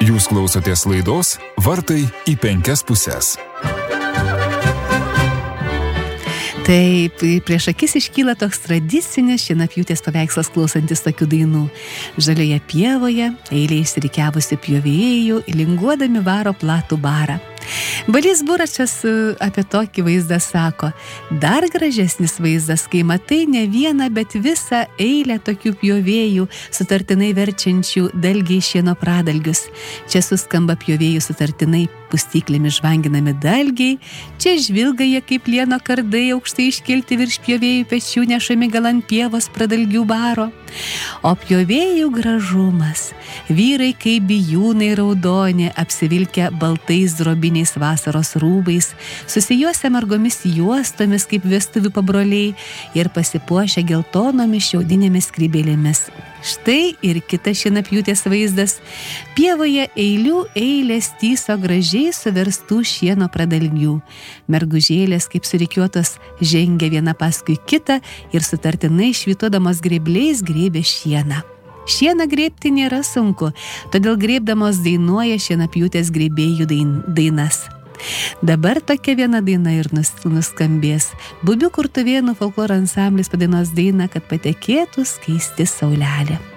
Jūs klausotės laidos Vartai į 5 puses. Taip, prieš akis iškyla toks tradicinis šienapjūtės paveikslas klausantis tokių dainų. Žalioje pievoje eilė išsirikiavusi pjovėjų, linguodami varo platų barą. Balys Buračas apie tokį vaizdą sako: dar gražesnis vaizdas, kai matai ne vieną, bet visą eilę tokių pjovėjų, sutartinai verčiančių dalgiai šieno pradalgius. Čia suskamba pjovėjų sutartinai pustyklėmis žvanginami dalgiai, čia žvilga jie kaip plieno kardai aukštai iškelti virš pjovėjų pečių nešami gal ant pievos pradalgių baro. O pjovėjų gražumas, vyrai kaip bijūnai raudoni, apsivilkę baltais drobiniais vasaros rūbais, susijuosę margomis juostomis kaip vestuvių pabroliai ir pasipuošę geltonomis šiaudinėmis skrybėlėmis. Štai ir kitas šienapjūtės vaizdas. Pievoje eilių eilės tyso gražiai suverstų šieno pradalgių. Mergužėlės kaip surikiuotos žengia viena paskui kitą ir sutartinai švytuodamos grėbliais grėbė šieną. Šieną grėbti nėra sunku, todėl grėbdamos dainuoja šienapjūtės grėbėjų dainas. Dabar tokia viena daina ir nuskambės. Bubių Kurtuvėnų folkloro ansamblis padainuos dainą, kad patekėtų skaisti saulelė.